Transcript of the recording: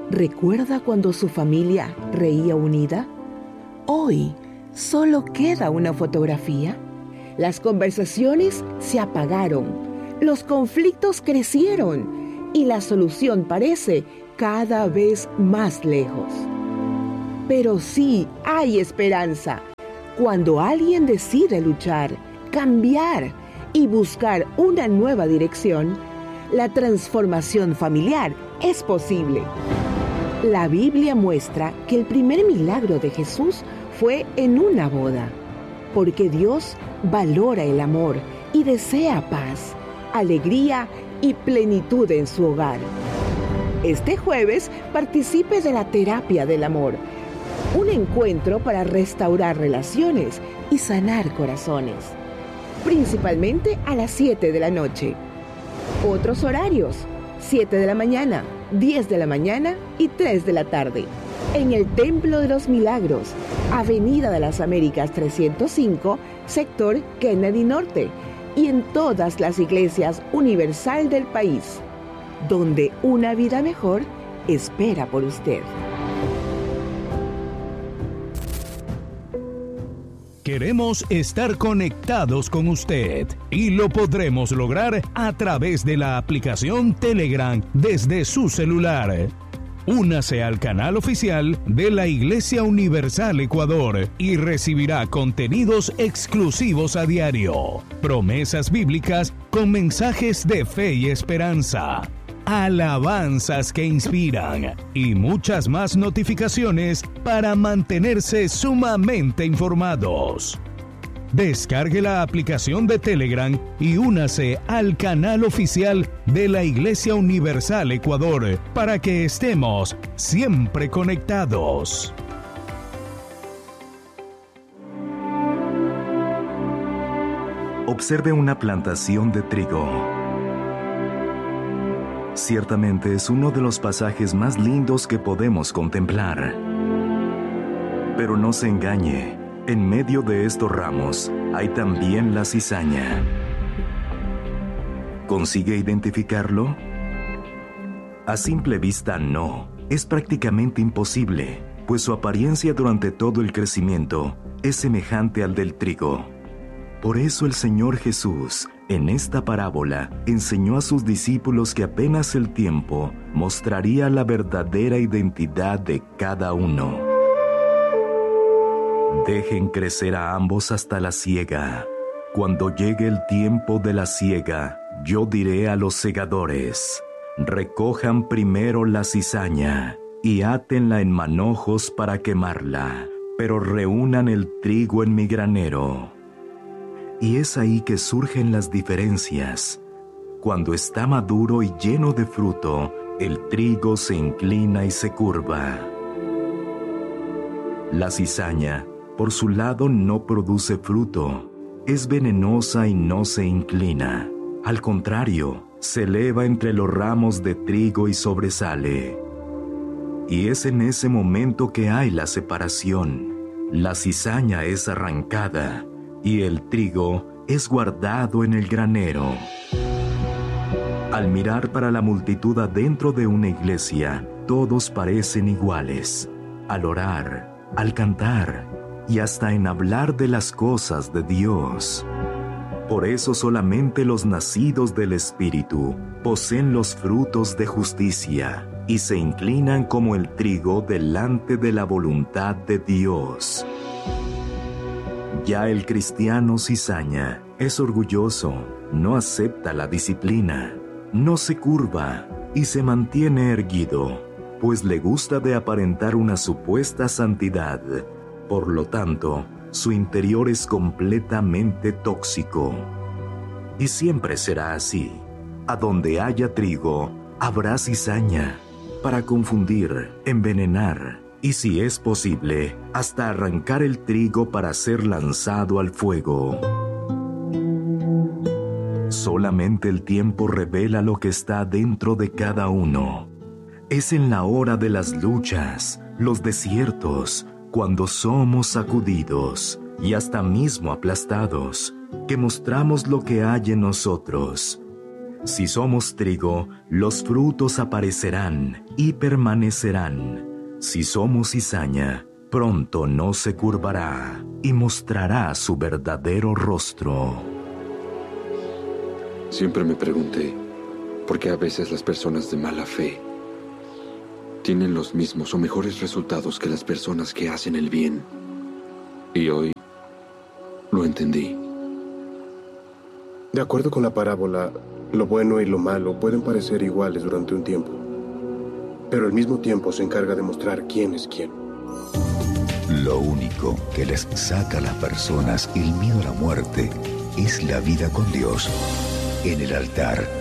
¿Recuerda cuando su familia reía unida? Hoy solo queda una fotografía. Las conversaciones se apagaron, los conflictos crecieron y la solución parece cada vez más lejos. Pero sí hay esperanza. Cuando alguien decide luchar, cambiar y buscar una nueva dirección, la transformación familiar es posible. La Biblia muestra que el primer milagro de Jesús fue en una boda, porque Dios valora el amor y desea paz, alegría y plenitud en su hogar. Este jueves participe de la terapia del amor, un encuentro para restaurar relaciones y sanar corazones, principalmente a las 7 de la noche. Otros horarios: 7 de la mañana, 10 de la mañana y 3 de la tarde. En el Templo de los Milagros, Avenida de las Américas 305, sector Kennedy Norte, y en todas las iglesias universal del país, donde una vida mejor espera por usted. Queremos estar conectados con usted y lo podremos lograr a través de la aplicación Telegram desde su celular. Únase al canal oficial de la Iglesia Universal Ecuador y recibirá contenidos exclusivos a diario, promesas bíblicas con mensajes de fe y esperanza, alabanzas que inspiran y muchas más notificaciones para mantenerse sumamente informados. Descargue la aplicación de Telegram y únase al canal oficial de la Iglesia Universal Ecuador para que estemos siempre conectados. Observe una plantación de trigo. Ciertamente es uno de los pasajes más lindos que podemos contemplar. Pero no se engañe, en medio de estos ramos hay también la cizaña. ¿Consigue identificarlo? A simple vista no, es prácticamente imposible, pues su apariencia durante todo el crecimiento es semejante al del trigo. Por eso el Señor Jesús, en esta parábola, enseñó a sus discípulos que apenas el tiempo mostraría la verdadera identidad de cada uno. Dejen crecer a ambos hasta la siega. Cuando llegue el tiempo de la siega, yo diré a los segadores: recojan primero la cizaña y átenla en manojos para quemarla, pero reúnan el trigo en mi granero. Y es ahí que surgen las diferencias. Cuando está maduro y lleno de fruto, el trigo se inclina y se curva. La cizaña, por su lado, no produce fruto. Es venenosa y no se inclina. Al contrario, se eleva entre los ramos de trigo y sobresale. Y es en ese momento que hay la separación. La cizaña es arrancada y el trigo es guardado en el granero. Al mirar para la multitud adentro de una iglesia, todos parecen iguales. Al orar, al cantar y hasta en hablar de las cosas de Dios. Por eso solamente los nacidos del Espíritu poseen los frutos de justicia y se inclinan como el trigo delante de la voluntad de Dios. Ya el cristiano cizaña es orgulloso, no acepta la disciplina, no se curva y se mantiene erguido, pues le gusta de aparentar una supuesta santidad. Por lo tanto, su interior es completamente tóxico. Y siempre será así. A donde haya trigo, habrá cizaña, para confundir, envenenar, y si es posible, hasta arrancar el trigo para ser lanzado al fuego. Solamente el tiempo revela lo que está dentro de cada uno. Es en la hora de las luchas, los desiertos, cuando somos sacudidos y hasta mismo aplastados, que mostramos lo que hay en nosotros. Si somos trigo, los frutos aparecerán y permanecerán. Si somos cizaña, pronto no se curvará y mostrará su verdadero rostro. Siempre me pregunté por qué a veces las personas de mala fe tienen los mismos o mejores resultados que las personas que hacen el bien. Y hoy lo entendí. De acuerdo con la parábola, lo bueno y lo malo pueden parecer iguales durante un tiempo, pero al mismo tiempo se encarga de mostrar quién es quién. Lo único que les saca a las personas el miedo a la muerte es la vida con Dios. En el altar